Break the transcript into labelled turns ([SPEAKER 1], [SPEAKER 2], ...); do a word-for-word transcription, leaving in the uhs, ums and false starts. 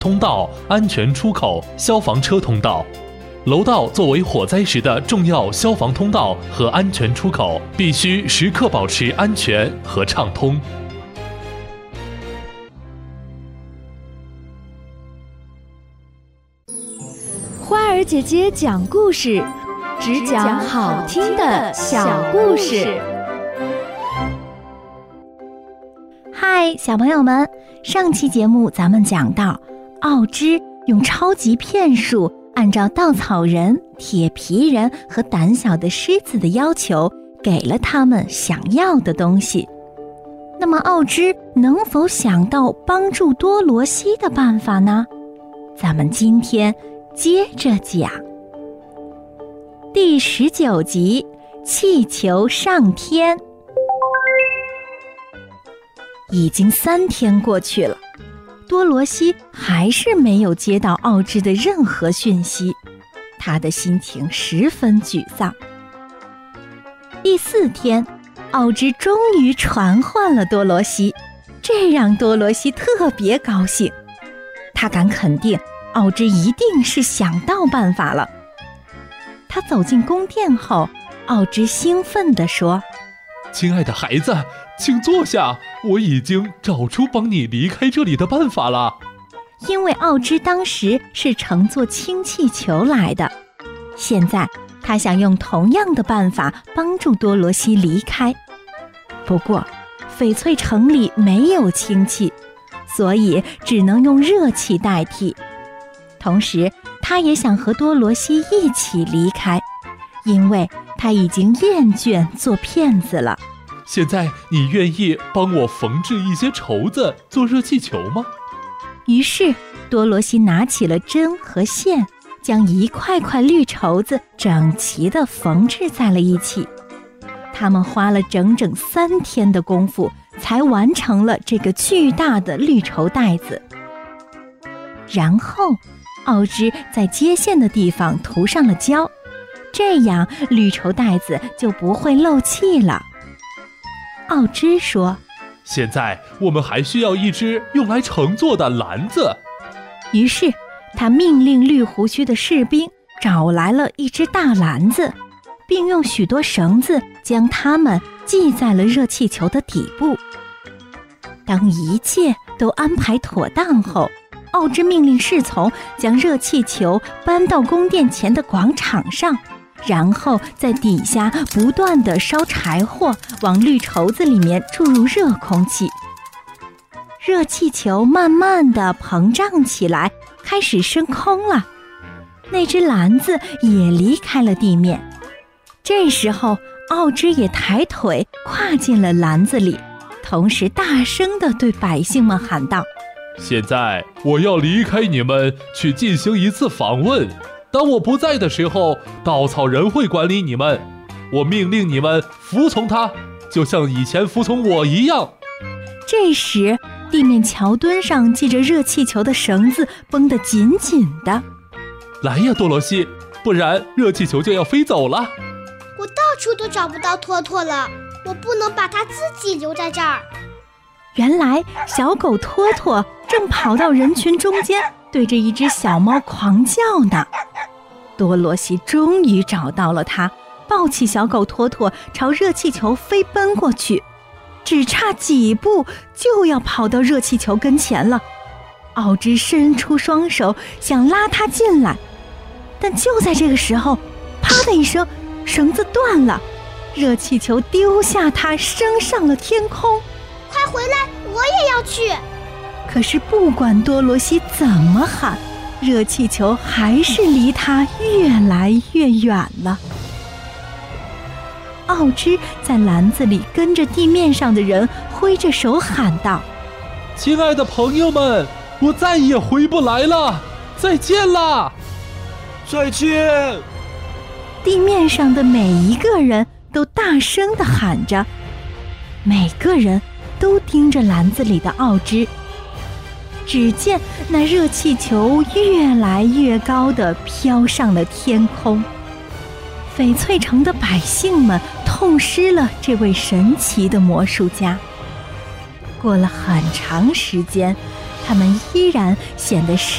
[SPEAKER 1] 通道、安全出口、消防车通道。楼道作为火灾时的重要消防通道和安全出口，必须时刻保持安全和畅通。
[SPEAKER 2] 花儿姐姐讲故事，只讲好听的小故事。
[SPEAKER 3] 嗨，小朋友们，上期节目咱们讲到，奥芝用超级骗术，按照稻草人、铁皮人和胆小的狮子的要求，给了他们想要的东西。那么奥芝能否想到帮助多罗西的办法呢？咱们今天接着讲。第十九集，气球上天。已经三天过去了，多罗西还是没有接到奥芝的任何讯息，他的心情十分沮丧。第四天，奥芝终于传唤了多罗西，这让多罗西特别高兴。他敢肯定，奥芝一定是想到办法了。他走进宫殿后，奥芝兴奋地说：“
[SPEAKER 1] 亲爱的孩子，请坐下，我已经找出帮你离开这里的办法了。”
[SPEAKER 3] 因为奥芝当时是乘坐氢气球来的，现在他想用同样的办法帮助多罗西离开。不过，翡翠城里没有氢气，所以只能用热气代替。同时，他也想和多罗西一起离开，因为他已经厌倦做骗子了。
[SPEAKER 1] 现在你愿意帮我缝制一些绸子做热气球吗？
[SPEAKER 3] 于是多罗西拿起了针和线，将一块块绿绸子整齐地缝制在了一起。他们花了整整三天的功夫，才完成了这个巨大的绿绸带子。然后奥芝在接线的地方涂上了胶，这样绿绸带子就不会漏气了。奥芝说：“
[SPEAKER 1] 现在我们还需要一只用来乘坐的篮子。”
[SPEAKER 3] 于是他命令绿胡须的士兵找来了一只大篮子，并用许多绳子将它们系在了热气球的底部。当一切都安排妥当后，奥芝命令侍从将热气球搬到宫殿前的广场上，然后在底下不断地烧柴火，往绿绸子里面注入热空气。热气球慢慢地膨胀起来，开始升空了。那只篮子也离开了地面。这时候，奥芝也抬腿跨进了篮子里，同时大声地对百姓们喊道：“
[SPEAKER 1] 现在我要离开你们，去进行一次访问。当我不在的时候，稻草人会管理你们。我命令你们服从他，就像以前服从我一样。”
[SPEAKER 3] 这时，地面桥墩上系着热气球的绳子绷得紧紧的。
[SPEAKER 1] 来呀，多罗西，不然热气球就要飞走了。
[SPEAKER 4] 我到处都找不到托托了，我不能把它自己留在这儿。
[SPEAKER 3] 原来小狗托托正跑到人群中间，对着一只小猫狂叫呢。多罗西终于找到了它，抱起小狗托托朝热气球飞奔过去，只差几步就要跑到热气球跟前了。奥芝伸出双手想拉它进来，但就在这个时候，啪的一声，绳子断了，热气球丢下它升上了天空。
[SPEAKER 4] 快回来，我也要去！
[SPEAKER 3] 可是不管多罗西怎么喊，热气球还是离他越来越远了。奥芝在篮子里跟着地面上的人挥着手喊道：“
[SPEAKER 1] 亲爱的朋友们，我再也回不来了，再见啦！
[SPEAKER 5] 再见！”
[SPEAKER 3] 地面上的每一个人都大声地喊着，每个人都盯着篮子里的奥芝。只见那热气球越来越高地飘上了天空。翡翠城的百姓们痛失了这位神奇的魔术家。过了很长时间， 它们依然显得十